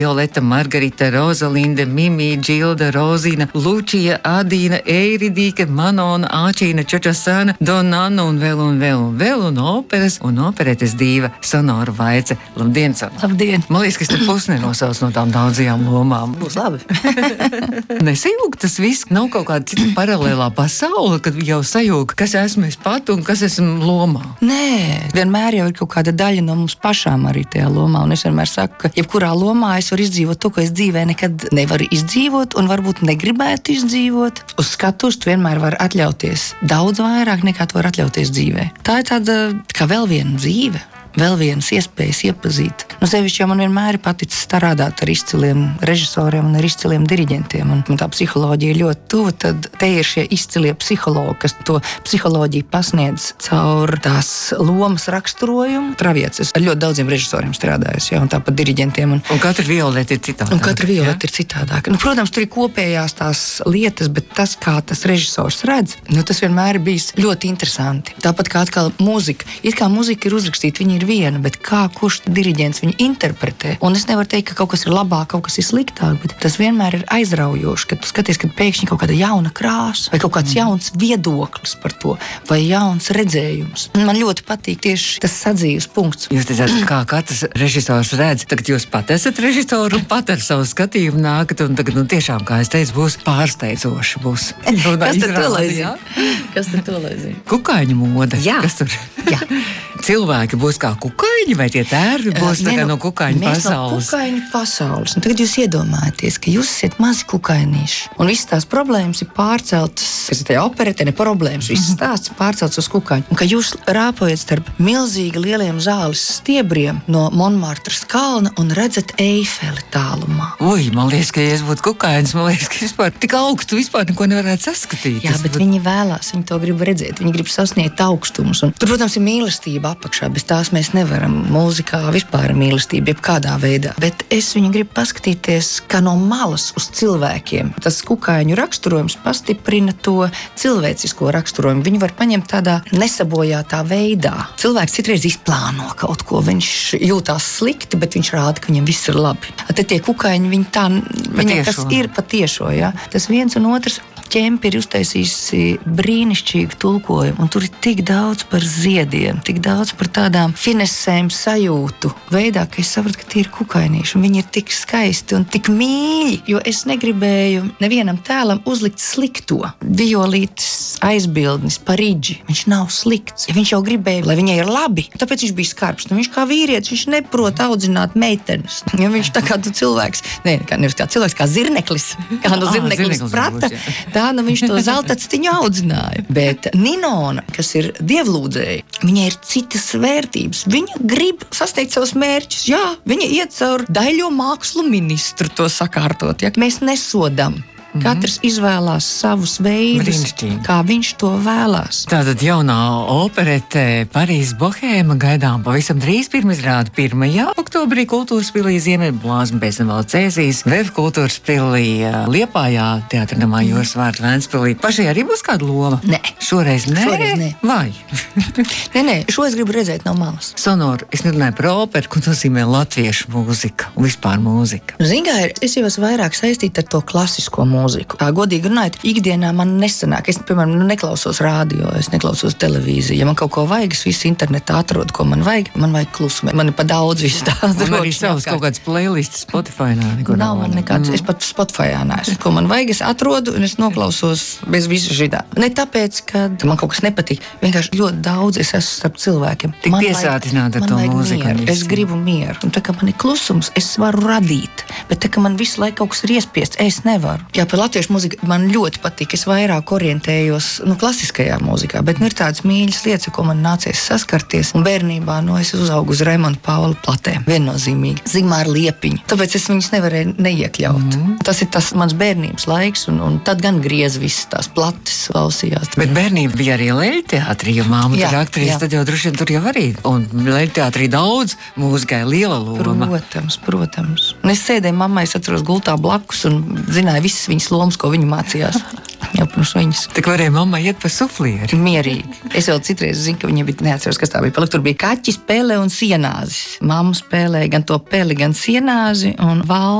Violeta, Margarita, Rozalinde, Mimī, Džilda, Rozina, Lučija, Adīna, Eiridīka, Manona, Āčīna, Čačasana, Donana un vēl, un operas un operetes dīva Sonora Vaice. Labdien, Sonora! Labdien! Man liekas, ka es te pusi nenosauc no tām daudzajām lomām. Būs labi. Nesajūg tas viss, nav kaut kāda cita paralēlā pasaule, kad jau sajūg, kas esmu es pat un kas esmu lomā. Nē, vienmēr jau ir kaut kāda daļa no mums pašām arī tajā lomā, un es vienmēr saku, ka jebkurā lomā es varu izdzīvot to, ko es dzīvē nekad nevaru izdzīvot un varbūt negribētu izdzīvot. Uz skatuves tu vienmēr vari atļauties daudz vairāk nekā tu vari atļauties dzīvē. Tā ir tāda kā vēl viena dzīve. Vēl vienas iespējas iepazīt. No sevišķi jau man vienmēr ir paticis strādāt ar izciliem režisoriem un ar izciliem diriģentiem. Un tā psiholoģija ir ļoti tuva, tad te ir šie izcilie psihologi, kas to psiholoģiju pasniedz caur tās lomas raksturojumu. Travietis, es ar ļoti daudziem režisoriem strādājusi, un tāpat diriģentiem. Un katra Violeta ir citādāka. Un katra Violeta ir citādāka. Protams, tur ir kopējās tās lietas, bet tas, kā tas režisors redz, tas vienmēr ir bijis ļoti interesanti. Tāpat kā atkal mūzika. It kā mūzika ir uzrakstīta, viņi ir viena, bet kā kurš diriģents viņu interpretē. Un es nevaru teikt, ka kaut kas ir labāk, kaut kas ir sliktāk, bet tas vienmēr ir aizraujoši, kad tu skaties, kad pēkšņi kaut kāda jauna krāsa vai kaut kāds jauns viedoklis par to, vai jauns redzējums. Man ļoti patīk tieši tas sadzīves punkts. Jūs teicāt, kā katrs režisors redz, tagad jūs pat esat režisori un pat ar savu skatījumu nākat, un tagad, tiešām, kā es teicu, būs pārsteidzoši. Kas tad to lai zina? Kas tad to lai zina? Kukaiņu moda. Jā. Kas tur? Jā. Cilvēki būs kā kukaiņi, vai tie tērpi būs no kukaiņu pasaules? Mēs no kukaiņu pasaules. Un tagad jūs iedomājaties, ka jūs esat mazi kukainīši. Un visas tās problēmas ir pārceltas, kas ir tajā operetē, ne problēmas, visas stāsts pārceltas uz kukaiņu. Un ka jūs rāpojat starp milzīgi lieliem zāles stiebriem no Monmartras kalna un redzat Eifeli tālumā. Ui, man liekas, ka ja es būtu kukainis, man liekas, ka vispār tik augstu vispār neko nevarētu saskatīt. Jā, bet viņi vēlās, viņi to grib redzēt, viņi grib sasniegt augstumus. Un tur, protams, ir mīlestība apakšā, bez tās mēs nevaram. Mūzikā vispār ir mīlestība, jebkādā veidā. Bet es viņu gribu paskatīties kā no malas uz cilvēkiem. Tas kukaiņu raksturojums pastiprina to cilvēcisko raksturojumu. Viņu var paņemt tādā nesabojātā veidā. Cilvēks citreiz izplāno kaut ko. Viņš jūtās slikti, bet viņš rāda, ka viņam viss ir labi. Te tie kukaiņi, viņi tā, viņam tas ir patiešo, jā. Tas viens un otrs. Ķempi ir uztaisījusi brīnišķīgu tulkojumu, un tur ir tik daudz par ziediem, tik daudz par tādām finesēm sajūtu veidā, ka es sapratu, ka tie ir kukainīši, un viņi ir tik skaisti un tik mīļi, jo es negribēju nevienam tēlam uzlikt slikto. Violītis aizbildnis Parīģi, viņš nav slikts. Ja viņš jau gribēja, lai viņai ir labi, tāpēc viņš bija skarbs. Viņš kā vīrietis, viņš neprot audzināt meitenes. Ja viņš tā kā cilvēks, nevis kā cilvēks, kā zirneklis, kā no zirneklis prata, tā viņš to zeltactiņu audzināja. Bet Ninona, kas ir dievlūdzēja, viņai ir citas vērtības. Viņa grib sasniegt savus mērķus. Jā, viņa iet caur daļo mākslu ministru to sakārtot. Ja? Mēs nesodam. Katrs izvēlās savus veidus, kā viņš to vēlās. Tātad jaunā operete Parīzes Bohēma gaidām pavisam drīz pirmizrāde 1. oktobrī Kultūras pilī Ziemeļblāzma, pēc tam vēl Cēsīs, Vev Kultūras pilī Liepājā, Teātrinamā Jūras vārta Vēnspilī. Pašai arī būs kāda loma? Nē. Šoreiz nē? Šoreiz nē. Vai? Nē, šo es gribu redzēt no malas. Sonora, es nerunāju par operu, ko nozīmē latviešu mūzika un vispār mūzika. Zingā, es jau esmu vairāk saistīta ar to klasisko mūziku. Tā godīgi runājot, ikdienā man nesanāk. Es, piemēram, neklausos rādio, es neklausos televīziju. Ja man kaut ko vajag, es visu internetā atrodu, ko man vajag klusumu. Man ir pa daudz visu tādu. Man arī savas kaut kādas playlists Spotify nav man nekāds. Es pat Spotifyā neesmu. Ko man vajag, es atrodu un es noklausos bez visu šitā. Ne tāpēc, ka man kaut kas nepatīk. Vienkārši ļoti daudz es esmu starp cilvēkiem. Tik piesātināta ar to mūziku. Es gribu mieru. Un tā kā man ir klusums, es varu radīt. Bet tā kā man visu laiku kaut kas ir iespiests, es nevaru. Jā, par latviešu mūziku man ļoti patīk. Es vairāk orientējos klasiskajā mūzikā, bet ir tādas mīļas lietas, ko man nācies saskarties. Un bērnībā es uzaugu uz Raimonda Paula platēm. Viennozīmīgi. Zigmāra Liepiņa. Tāpēc es viņus nevarēju neiekļaut. Tas ir tas mans bērnības laiks, un tad gan griez visas tās plates klausījās. Bet bērnība bija arī Leļteātrī, jo māma tur aktrise, tad jau droši vien tur jau arī. Un Leļteātrī daudz mūzikai liela loma. Protams. Un es sēdēju mammai, es atceros gultā blakus un zināju visas viņas lomas, ko viņa mācījās. jau pirms viņas. Tik varēja mamma iet pa suflieri. Mierīgi. Es vēl citreiz zinu, ka viņa bija, neatceros, kas tā bija. Palika, tur bija kaķis, pele un sienāzis. Mamma spēlēja gan to peli, gan sienāzi, un